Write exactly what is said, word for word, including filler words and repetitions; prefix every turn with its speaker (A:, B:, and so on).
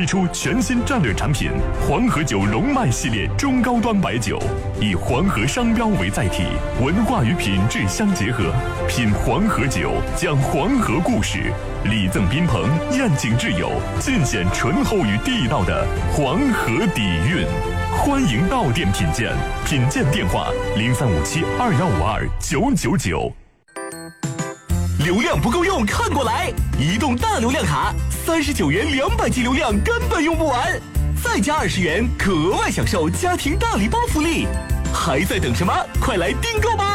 A: 推出全新战略产品黄河酒龙脉系列中高端白酒，以黄河商标为载体，文化与品质相结合，品黄河酒，讲黄河故事，礼赠宾朋，宴请挚友，尽显醇厚与地道的黄河底蕴。欢迎到店品鉴，品鉴电话零三五七二幺五二九九九。
B: 流量不够用，看过来！移动大流量卡，三十九元两百 G 流量根本用不完，再加二十元可额外享受家庭大礼包福利，还在等什么？快来订购吧！